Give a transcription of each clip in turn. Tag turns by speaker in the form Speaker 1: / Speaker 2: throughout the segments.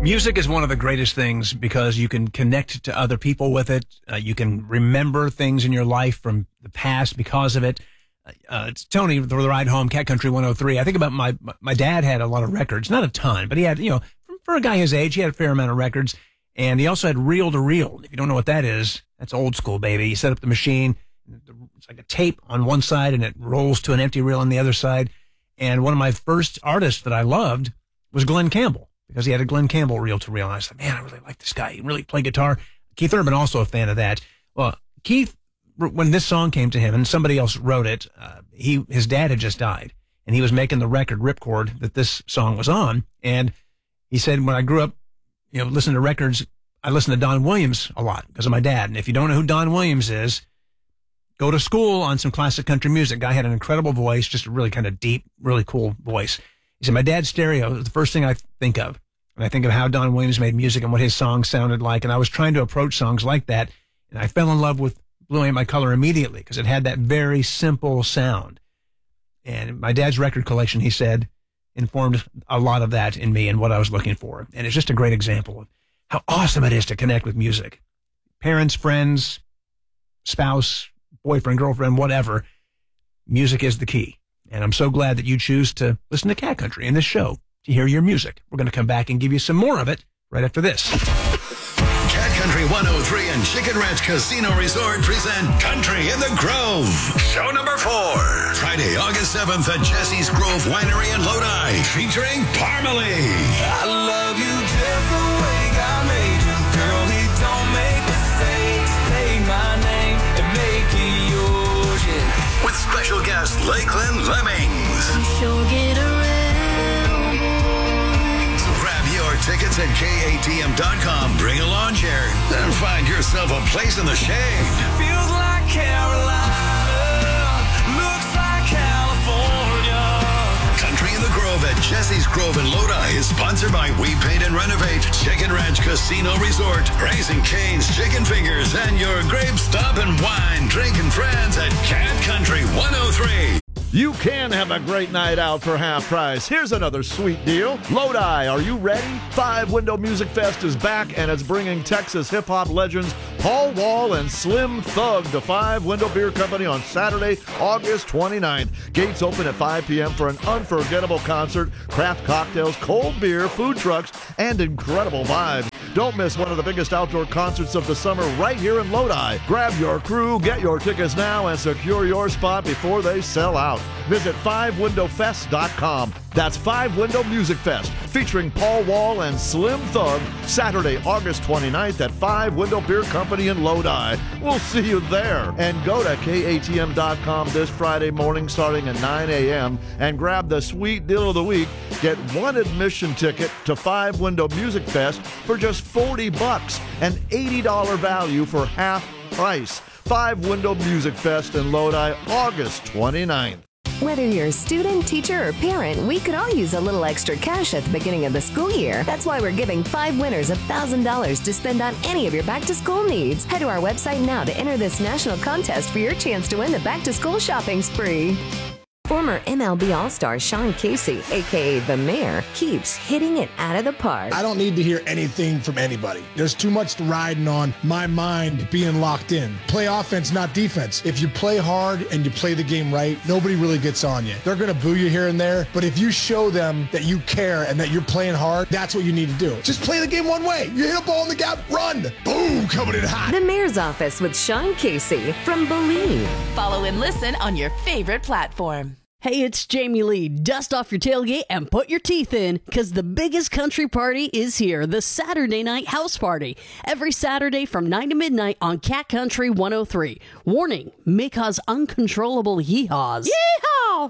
Speaker 1: Music is one of the greatest things because you can connect to other people with it. You can remember things in your life from the past because of it. It's Tony for the ride home, Cat Country 103. I think about my dad had a lot of records, not a ton, but he had, for a guy his age, he had a fair amount of records. And he also had reel to reel. If you don't know what that is, that's old school, baby. You set up the machine. It's like a tape on one side and it rolls to an empty reel on the other side. And one of my first artists that I loved was Glenn Campbell, because he had a Glenn Campbell reel to reel. And I said, man, I really like this guy. He really played guitar. Keith Urban, also a fan of that. Well, Keith, when this song came to him and somebody else wrote it, his dad had just died and he was making the record Ripcord that this song was on. And he said, when I grew up, listening to records, I listened to Don Williams a lot because of my dad. And if you don't know who Don Williams is, go to school on some classic country music. Guy had an incredible voice, just a really kind of deep, really cool voice. He said, my dad's stereo is the first thing I think of. And I think of how Don Williams made music and what his songs sounded like. And I was trying to approach songs like that. And I fell in love with Blue Ain't My Color immediately because it had that very simple sound. And my dad's record collection, he said, informed a lot of that in me and what I was looking for. And it's just a great example of how awesome it is to connect with music. Parents, friends, spouse, boyfriend, girlfriend, whatever. Music is the key. And I'm so glad that you choose to listen to Cat Country in this show to hear your music. We're going to come back and give you some more of it right after this.
Speaker 2: Cat Country 103 and Chicken Ranch Casino Resort present Country in the Grove. Show number 4. Friday, August 7th at Jesse's Grove Winery in Lodi, featuring Parmalee.
Speaker 3: I love you just the way God made you. Girl, he don't make mistakes. Say my name and make it yours, yeah.
Speaker 2: With special guest Lakeland Lemmings.
Speaker 4: Sure get around, boy.
Speaker 2: So grab your tickets at KATM.com, bring a lawn chair, and find yourself a place in the shade.
Speaker 3: Feels like Carolina, looks like California.
Speaker 2: Country in the Grove at Jesse's Grove in Lodi is sponsored by We Paint and Renovate, Chicken Ranch Casino Resort, Raising Cane's Chicken Fingers, and your Grape Stop and Wine drinking friends at Cat Country 103.
Speaker 5: You can have a great night out for half price. Here's another sweet deal. Lodi, are you ready? Five Window Music Fest is back, and it's bringing Texas hip-hop legends Paul Wall and Slim Thug to Five Window Beer Company on Saturday, August 29th. Gates open at 5 p.m. for an unforgettable concert, craft cocktails, cold beer, food trucks, and incredible vibes. Don't miss one of the biggest outdoor concerts of the summer right here in Lodi. Grab your crew, get your tickets now, and secure your spot before they sell out. Visit 5windowfest.com. That's 5 Window Music Fest, featuring Paul Wall and Slim Thug, Saturday, August 29th at 5 Window Beer Company in Lodi. We'll see you there. And go to KATM.com this Friday morning starting at 9 a.m. and grab the sweet deal of the week. Get one admission ticket to 5 Window Music Fest for just $40, an $80 value for half price. 5 Window Music Fest in Lodi, August 29th.
Speaker 6: Whether you're a student, teacher, or parent, we could all use a little extra cash at the beginning of the school year. That's why we're giving 5 winners $1,000 to spend on any of your back-to-school needs. Head to our website now to enter this national contest for your chance to win the back-to-school shopping spree. Former MLB All-Star Sean Casey, a.k.a. The Mayor, keeps hitting it out of the park.
Speaker 7: I don't need to hear anything from anybody. There's too much riding on my mind being locked in. Play offense, not defense. If you play hard and you play the game right, nobody really gets on you. They're going to boo you here and there, but if you show them that you care and that you're playing hard, that's what you need to do. Just play the game one way. You hit a ball in the gap, run. Boom, coming in hot.
Speaker 6: The Mayor's Office with Sean Casey from Believe.
Speaker 8: Follow and listen on your favorite platform.
Speaker 9: Hey, it's Jamie Lee. Dust off your tailgate and put your teeth in, because the biggest country party is here, the Saturday Night House Party. Every Saturday from 9 to midnight on Cat Country 103. Warning, may cause uncontrollable yeehaws. Yeehaw!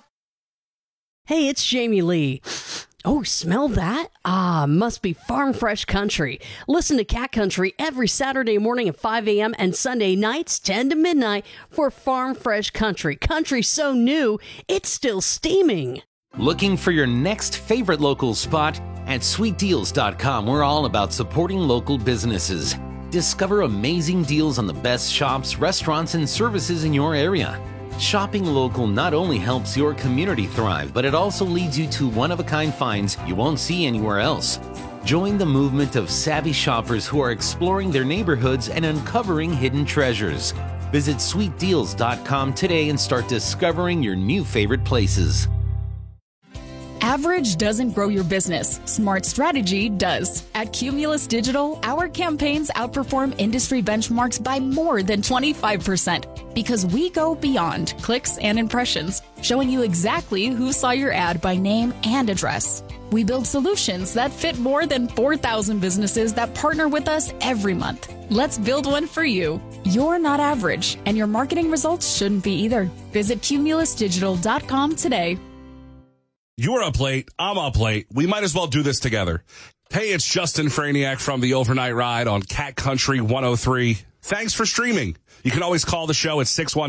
Speaker 9: Hey, it's Jamie Lee. Oh, smell that? Ah, must be Farm Fresh Country. Listen to Cat Country every Saturday morning at 5 a.m. and Sunday nights 10 to midnight for Farm Fresh Country. Country so new, it's still steaming.
Speaker 10: Looking for your next favorite local spot? At sweetdeals.com, we're all about supporting local businesses. Discover amazing deals on the best shops, restaurants, and services in your area. Shopping local not only helps your community thrive, but it also leads you to one-of-a-kind finds you won't see anywhere else. Join the movement of savvy shoppers who are exploring their neighborhoods and uncovering hidden treasures. Visit sweetdeals.com today and start discovering your new favorite places.
Speaker 11: Average doesn't grow your business. Smart strategy does. At Cumulus Digital, our campaigns outperform industry benchmarks by more than 25% because we go beyond clicks and impressions, showing you exactly who saw your ad by name and address. We build solutions that fit more than 4,000 businesses that partner with us every month. Let's build one for you. You're not average, and your marketing results shouldn't be either. Visit cumulusdigital.com today.
Speaker 12: You're up late. I'm up late. We might as well do this together. Hey, it's Justin Franiak from the Overnight Ride on Cat Country 103. Thanks for streaming. You can always call the show at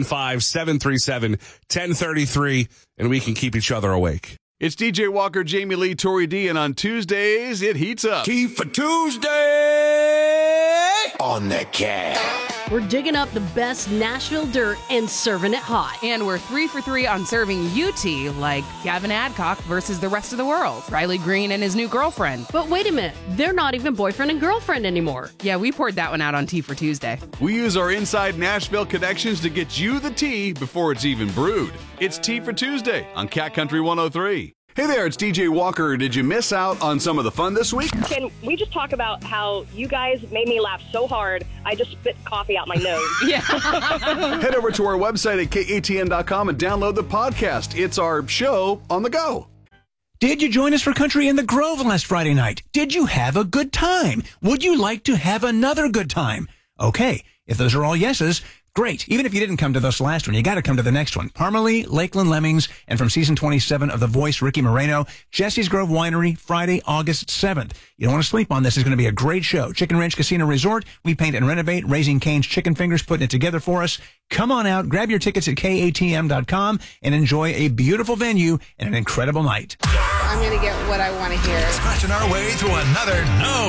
Speaker 12: 615-737-1033, and we can keep each other awake.
Speaker 13: It's DJ Walker, Jamie Lee, Tori D, and on Tuesdays, it heats up.
Speaker 3: Tea for Tuesday on the Cat.
Speaker 9: We're digging up the best Nashville dirt and serving it hot.
Speaker 14: And we're 3 for 3 on serving you tea, like Gavin Adcock versus the rest of the world, Riley Green and his new girlfriend.
Speaker 9: But wait a minute, they're not even boyfriend and girlfriend anymore.
Speaker 14: Yeah, we poured that one out on Tea for Tuesday.
Speaker 13: We use our inside Nashville connections to get you the tea before it's even brewed. It's Tea for Tuesday on Cat Country 103. Hey there, it's DJ Walker. Did you miss out on some of the fun this week?
Speaker 15: Can we just talk about how you guys made me laugh so hard, I just spit coffee out my nose?
Speaker 14: Yeah.
Speaker 13: Head over to our website at katn.com and download the podcast. It's our show on the go.
Speaker 1: Did you join us for Country in the Grove last Friday night? Did you have a good time? Would you like to have another good time? Okay, if those are all yeses, great. Even if you didn't come to this last one, you got to come to the next one. Parmalee, Lakeland Lemmings, and from season 27 of The Voice, Ricky Moreno, Jesse's Grove Winery, Friday, August 7th. You don't want to sleep on this. It's going to be a great show. Chicken Ranch Casino Resort. We paint and renovate. Raising Cane's Chicken Fingers, putting it together for us. Come on out, grab your tickets at katm.com, and enjoy a beautiful venue and an incredible night.
Speaker 16: I'm going to get what I want to hear.
Speaker 2: Scratching our way through another No